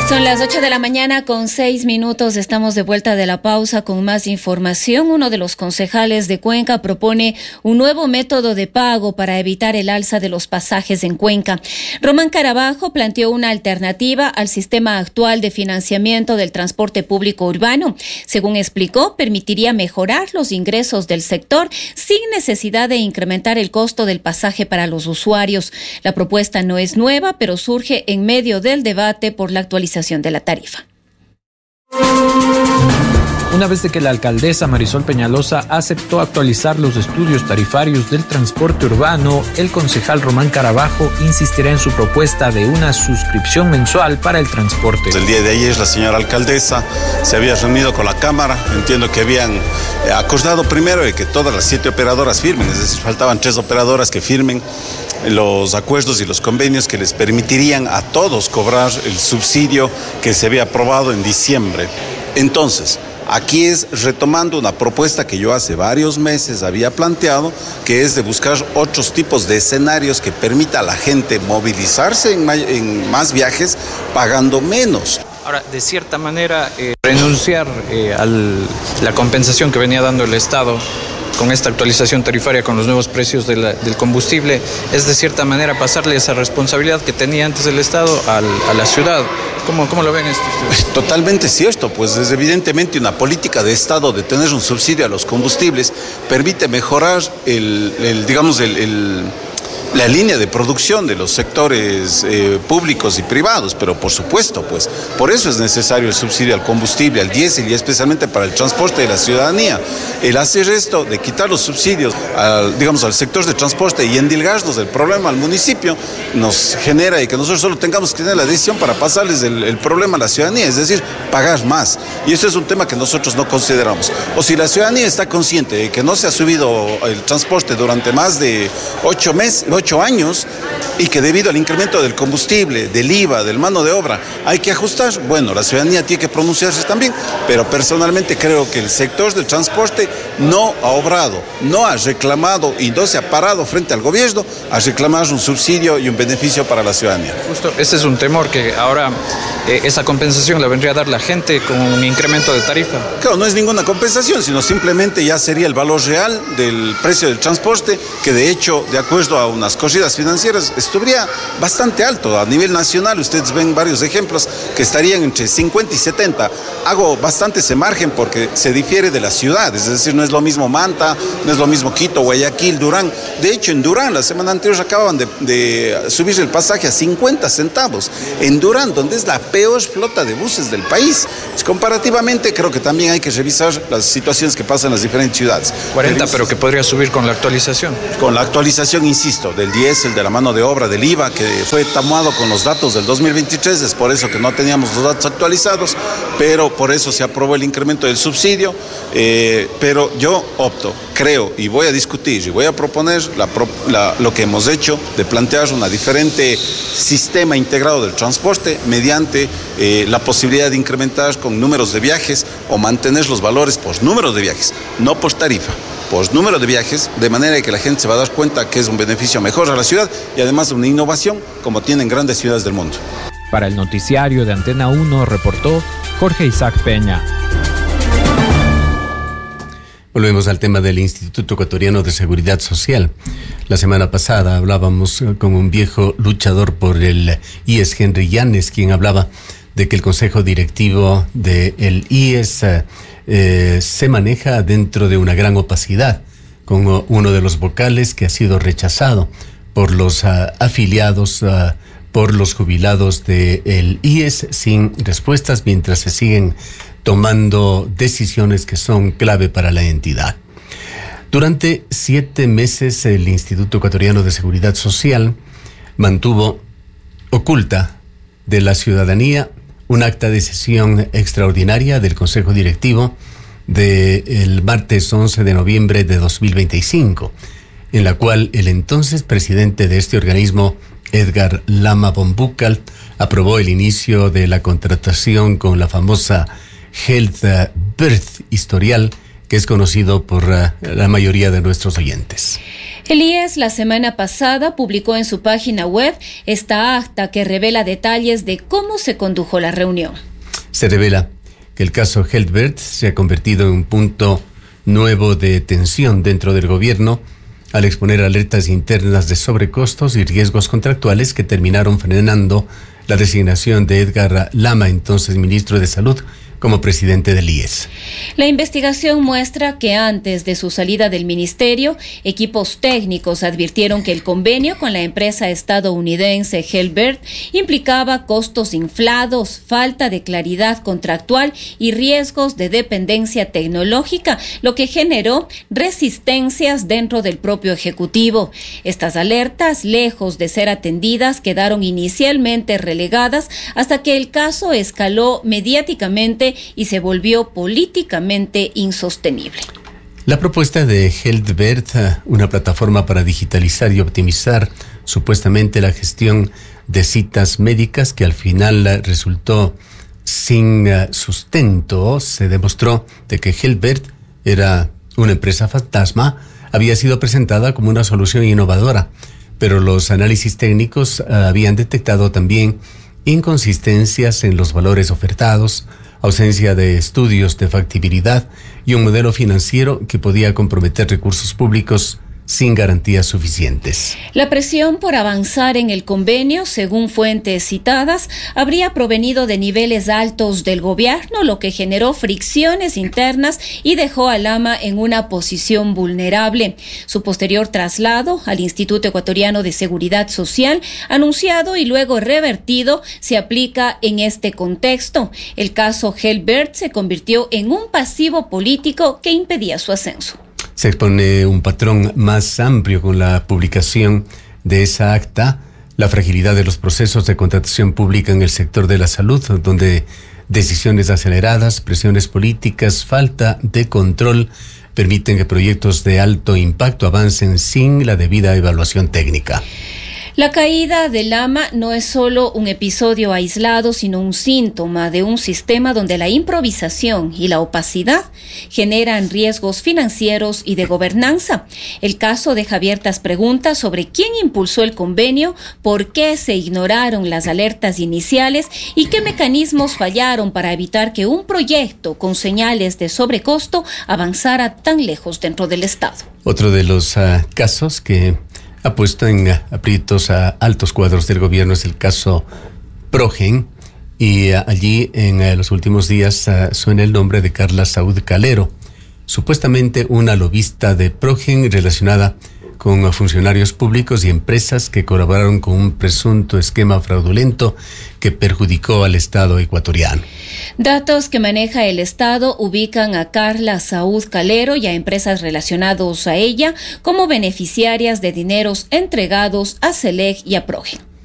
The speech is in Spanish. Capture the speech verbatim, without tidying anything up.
Son las ocho de la mañana con seis minutos. Estamos de vuelta de la pausa con más información. Uno de los concejales de Cuenca propone un nuevo método de pago para evitar el alza de los pasajes en Cuenca. Román Carabajo planteó una alternativa al sistema actual de financiamiento del transporte público urbano. Según explicó, permitiría mejorar los ingresos del sector sin necesidad de incrementar el costo del pasaje para los usuarios. La propuesta no es nueva, pero surge en medio del debate por la actualización de la tarifa. Una vez de que la alcaldesa Marisol Peñalosa aceptó actualizar los estudios tarifarios del transporte urbano, el concejal Román Carabajo insistirá en su propuesta de una suscripción mensual para el transporte. El día de ayer la señora alcaldesa se había reunido con la Cámara. Entiendo que habían acordado primero de que todas las siete operadoras firmen, es decir, faltaban tres operadoras que firmen los acuerdos y los convenios que les permitirían a todos cobrar el subsidio que se había aprobado en diciembre. Entonces, aquí es retomando una propuesta que yo hace varios meses había planteado, que es de buscar otros tipos de escenarios que permita a la gente movilizarse en, may- en más viajes pagando menos. Ahora, de cierta manera, eh, renunciar eh, a la compensación que venía dando el Estado con esta actualización tarifaria, con los nuevos precios de la, del combustible, es de cierta manera pasarle esa responsabilidad que tenía antes el Estado al, a la ciudad. ¿Cómo, cómo lo ven esto ustedes? Totalmente cierto, pues es evidentemente una política de Estado de tener un subsidio a los combustibles, permite mejorar el, el digamos, el... el la línea de producción de los sectores eh, públicos y privados, pero por supuesto, pues, por eso es necesario el subsidio al combustible, al diésel y especialmente para el transporte de la ciudadanía. El hacer esto de quitar los subsidios, al, digamos, al sector de transporte y endilgarnos del problema al municipio, nos genera y que nosotros solo tengamos que tener la decisión para pasarles el, el problema a la ciudadanía, es decir, pagar más. Y eso es un tema que nosotros no consideramos. O si la ciudadanía está consciente de que no se ha subido el transporte durante más de ocho meses, ocho años, y que debido al incremento del combustible, del I V A, del mano de obra, hay que ajustar, bueno, la ciudadanía tiene que pronunciarse también, pero personalmente creo que el sector del transporte no ha obrado, no ha reclamado y no se ha parado frente al gobierno a reclamar un subsidio y un beneficio para la ciudadanía. Justo, ese es un temor, que ahora eh, esa compensación la vendría a dar la gente con un incremento de tarifa. Claro, no es ninguna compensación, sino simplemente ya sería el valor real del precio del transporte, que de hecho, de acuerdo a unas corridas financieras, estaría bastante alto. A nivel nacional, ustedes ven varios ejemplos que estarían entre cincuenta y setenta. Hago bastante ese margen porque se difiere de la ciudad, es decir, no es lo mismo Manta, no es lo mismo Quito, Guayaquil, Durán. De hecho, en Durán, la semana anterior acaban de, de subir el pasaje a cincuenta centavos. En Durán, donde es la peor flota de buses del país. Comparativamente, creo que también hay que revisar las situaciones que pasan en las diferentes ciudades. cuarenta, pero, pero que podría subir con la actualización. Con la actualización, insisto, del diésel, de la mano de obra, del I V A, que fue tomado con los datos del dos mil veintitrés, es por eso que no teníamos los datos actualizados, pero por eso se aprobó el incremento del subsidio, eh, pero yo opto, creo, y voy a discutir, y voy a proponer la, la, lo que hemos hecho, de plantear un diferente sistema integrado del transporte mediante eh, la posibilidad de incrementar con números de viajes o mantener los valores por números de viajes, no por tarifa, por número de viajes, de manera que la gente se va a dar cuenta que es un beneficio mejor a la ciudad y además una innovación como tienen grandes ciudades del mundo. Para el noticiario de Antena uno reportó Jorge Isaac Peña. Volvemos al tema del Instituto Ecuatoriano de Seguridad Social. La semana pasada hablábamos con un viejo luchador por el I E S, Henry Llanes, quien hablaba de que el consejo directivo del I E S eh, se maneja dentro de una gran opacidad, con uno de los vocales que ha sido rechazado por los uh, afiliados, uh, por los jubilados del I E S, sin respuestas, mientras se siguen tomando decisiones que son clave para la entidad. Durante siete meses, el Instituto Ecuatoriano de Seguridad Social mantuvo oculta de la ciudadanía un acta de sesión extraordinaria del Consejo Directivo del martes once de noviembre de dos mil veinticinco, en la cual el entonces presidente de este organismo, Edgar Lama Bombucal, aprobó el inicio de la contratación con la famosa Health Birth Historial, que es conocido por uh, la mayoría de nuestros oyentes. El I E S la semana pasada publicó en su página web esta acta que revela detalles de cómo se condujo la reunión. Se revela que el caso Helbert se ha convertido en un punto nuevo de tensión dentro del gobierno al exponer alertas internas de sobrecostos y riesgos contractuales que terminaron frenando la designación de Edgar Lama, entonces ministro de Salud, como presidente del I E S. La investigación muestra que antes de su salida del ministerio, equipos técnicos advirtieron que el convenio con la empresa estadounidense Helbert implicaba costos inflados, falta de claridad contractual y riesgos de dependencia tecnológica, lo que generó resistencias dentro del propio ejecutivo. Estas alertas, lejos de ser atendidas, quedaron inicialmente relegadas hasta que el caso escaló mediáticamente y se volvió políticamente insostenible. La propuesta de Helbert, una plataforma para digitalizar y optimizar supuestamente la gestión de citas médicas, que al final resultó sin sustento, se demostró de que Helbert era una empresa fantasma, había sido presentada como una solución innovadora, pero los análisis técnicos habían detectado también inconsistencias en los valores ofertados, ausencia de estudios de factibilidad y un modelo financiero que podía comprometer recursos públicos sin garantías suficientes. La presión por avanzar en el convenio, según fuentes citadas, habría provenido de niveles altos del gobierno, lo que generó fricciones internas y dejó a Lama en una posición vulnerable. Su posterior traslado al Instituto Ecuatoriano de Seguridad Social, anunciado y luego revertido, se aplica en este contexto. El caso Helbert se convirtió en un pasivo político que impedía su ascenso. Se expone un patrón más amplio con la publicación de esa acta, la fragilidad de los procesos de contratación pública en el sector de la salud, donde decisiones aceleradas, presiones políticas, falta de control permiten que proyectos de alto impacto avancen sin la debida evaluación técnica. La caída de Lama no es solo un episodio aislado, sino un síntoma de un sistema donde la improvisación y la opacidad generan riesgos financieros y de gobernanza. El caso deja abiertas preguntas sobre quién impulsó el convenio, por qué se ignoraron las alertas iniciales y qué mecanismos fallaron para evitar que un proyecto con señales de sobrecosto avanzara tan lejos dentro del Estado. Otro de los uh, casos que ha puesto en aprietos a altos cuadros del gobierno es el caso Progen, y uh, allí en uh, los últimos días uh, suena el nombre de Carla Saúd Calero, supuestamente una lobista de Progen relacionada con uh, funcionarios públicos y empresas que colaboraron con un presunto esquema fraudulento que perjudicó al Estado ecuatoriano. Datos que maneja el Estado ubican a Carla Saúd Calero y a empresas relacionadas a ella como beneficiarias de dineros entregados a Selec y a Progen.